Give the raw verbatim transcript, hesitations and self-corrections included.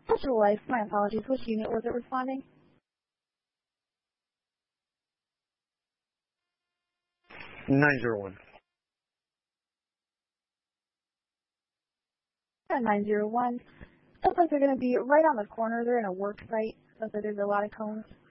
Social Life, my apologies. Which unit was it responding? nine zero one. nine zero one. Looks like they're going to be right on the corner. They're in a work site. Looks like there's a lot of cones.